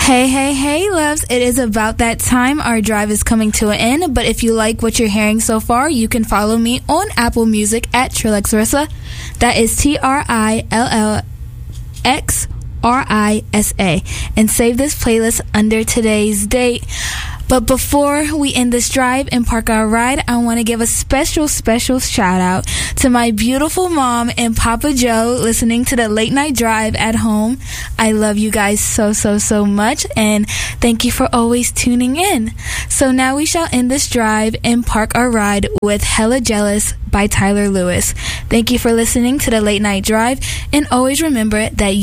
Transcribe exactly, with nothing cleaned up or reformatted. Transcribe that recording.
Hey, hey, hey, loves. It is about that time. Our drive is coming to an end, but if you like what you're hearing so far, you can follow me on Apple Music at Trillexrissa. That is T R I L L X R I S A. And save this playlist under today's date. But before we end this drive and park our ride, I want to give a special, special shout out to my beautiful mom and Papa Joe listening to the late night drive at home. I love you guys so, so, so much, and thank you for always tuning in. So now we shall end this drive and park our ride with Hella Jealous by Tyler Lewis. Thank you for listening to the late night drive, and always remember that